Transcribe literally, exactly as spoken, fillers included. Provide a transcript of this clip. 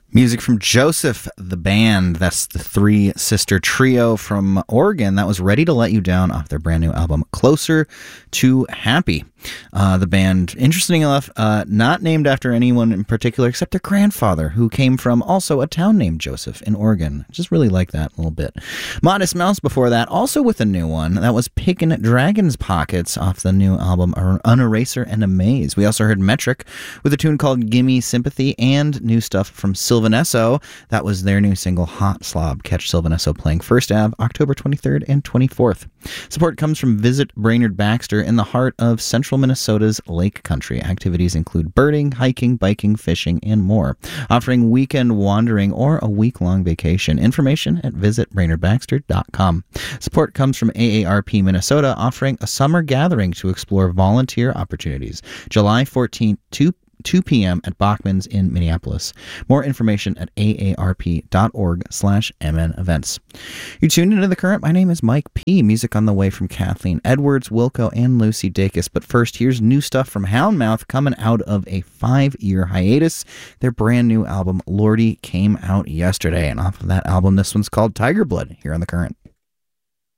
Music from Joseph, the band. That's the Three Sister Trio from Oregon that was Ready to Let You Down off their brand new album, Closer to Happy. Uh, the band, interesting enough, uh, not named after anyone in particular except their grandfather, who came from also a town named Joseph in Oregon. Just really like that a little bit. Modest Mouse before that, also with a new one. That was Pickin' Dragon's Pockets off the new album, Uneraser and Amaze. We also heard Metric with a tune called Gimme Sympathy and new stuff from Sylvanesso. That was their new single, Hot Slob. Catch Sylvanesso playing First Ave October twenty-third and twenty-fourth. Support comes from Visit Brainerd Baxter in the heart of central Minnesota's Lake Country. Activities include birding, hiking, biking, fishing, and more. Offering weekend wandering or a week-long vacation. Information at visit brainerd baxter dot com. Support comes from A A R P Minnesota, offering a summer gathering to explore volunteer opportunities. July fourteenth, two p.m. at Bachman's in Minneapolis. More information at A A R P dot org slash M N events. You're tuned into The Current. My name is Mike P. Music on the way from Kathleen Edwards, Wilco, and Lucy Dacus. But first, here's new stuff from Houndmouth coming out of a five-year hiatus. Their brand new album, Lordy, came out yesterday. And off of that album, this one's called Tiger Blood here on The Current.